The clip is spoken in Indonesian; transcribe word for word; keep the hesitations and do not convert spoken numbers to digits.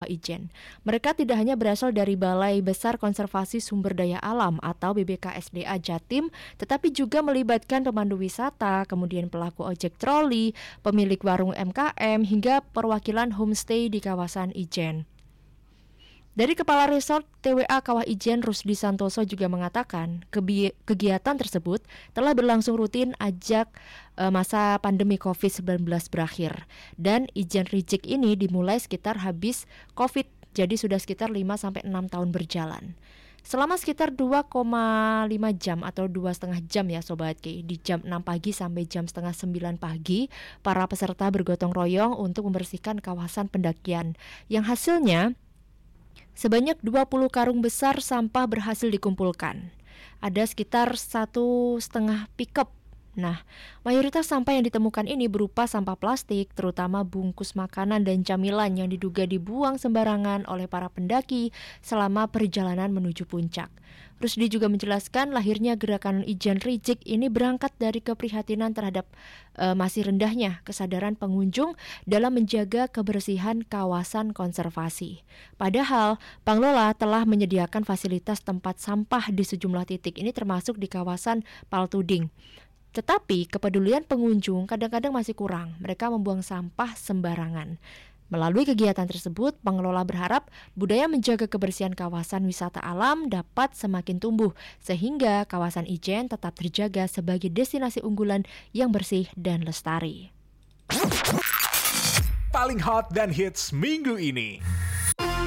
Kawah Ijen. Mereka tidak hanya berasal dari Balai Besar Konservasi Sumber Daya Alam atau B B K S D A Jatim, tetapi juga melibatkan pemandu wisata, kemudian pelaku ojek troli, pemilik warung M K M, hingga perwakilan homestay di kawasan Ijen. Dari Kepala Resort T W A Kawah Ijen Rusdi Santoso juga mengatakan kebi- kegiatan tersebut telah berlangsung rutin ajak e, masa pandemi covid sembilan belas berakhir. Dan Ijen Rijik ini dimulai sekitar habis Covid, jadi sudah sekitar lima sampai enam tahun berjalan. Selama sekitar dua koma lima jam atau dua setengah jam ya Sobat Ki, di jam enam pagi sampai jam setengah sembilan pagi, para peserta bergotong royong untuk membersihkan kawasan pendakian, yang hasilnya sebanyak dua puluh karung besar sampah berhasil dikumpulkan. Ada sekitar satu setengah pickup. Nah, mayoritas sampah yang ditemukan ini berupa sampah plastik, terutama bungkus makanan dan camilan yang diduga dibuang sembarangan oleh para pendaki selama perjalanan menuju puncak. Rusdi juga menjelaskan lahirnya gerakan Ijen Rijik ini berangkat dari keprihatinan terhadap e, masih rendahnya kesadaran pengunjung dalam menjaga kebersihan kawasan konservasi. Padahal pengelola telah menyediakan fasilitas tempat sampah di sejumlah titik, ini termasuk di kawasan Paltuding. Tetapi kepedulian pengunjung kadang-kadang masih kurang, mereka membuang sampah sembarangan. Melalui kegiatan tersebut, pengelola berharap budaya menjaga kebersihan kawasan wisata alam dapat semakin tumbuh, sehingga kawasan Ijen tetap terjaga sebagai destinasi unggulan yang bersih dan lestari. Paling hot dan hits minggu ini.